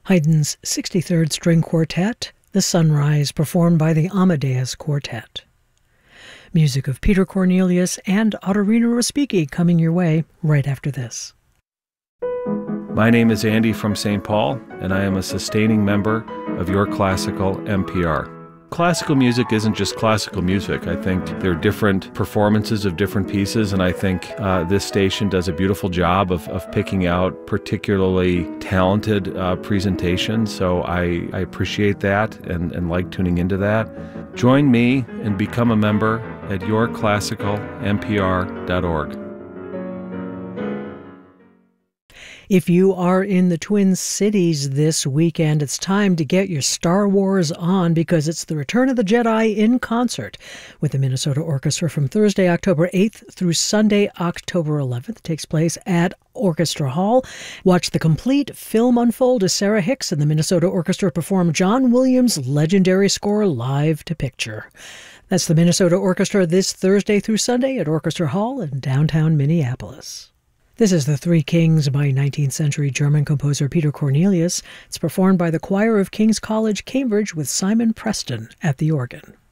Haydn's 63rd String Quartet, The Sunrise, performed by the Amadeus Quartet. Music of Peter Cornelius and Ottorino Respighi coming your way right after this. My name is Andy from St. Paul, and I am a sustaining member of Your Classical NPR. Classical music isn't just classical music. I think there are different performances of different pieces, and I think this station does a beautiful job of picking out particularly talented presentations, so I appreciate that and like tuning into that. Join me and become a member at yourclassicalnpr.org. If you are in the Twin Cities this weekend, it's time to get your Star Wars on, because it's the Return of the Jedi in concert with the Minnesota Orchestra from Thursday, October 8th through Sunday, October 11th. It takes place at Orchestra Hall. Watch the complete film unfold as Sarah Hicks and the Minnesota Orchestra perform John Williams' legendary score live to picture. That's the Minnesota Orchestra this Thursday through Sunday at Orchestra Hall in downtown Minneapolis. This is The Three Kings by 19th century German composer Peter Cornelius. It's performed by the Choir of King's College, Cambridge, with Simon Preston at the organ.